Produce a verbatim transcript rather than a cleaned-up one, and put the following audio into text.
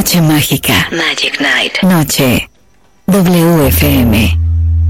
Noche mágica. Magic Night. Noche. W F M.